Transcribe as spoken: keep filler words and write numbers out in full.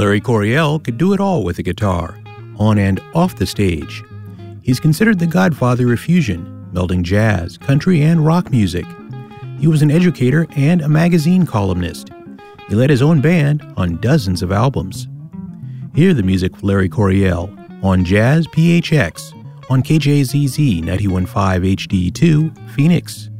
Larry Coryell could do it all with a guitar, on and off the stage. He's considered the godfather of fusion, melding jazz, country, and rock music. He was an educator and a magazine columnist. He led his own band on dozens of albums. Hear the music of Larry Coryell on Jazz P H X on K J Z Z ninety-one point five H D two, Phoenix.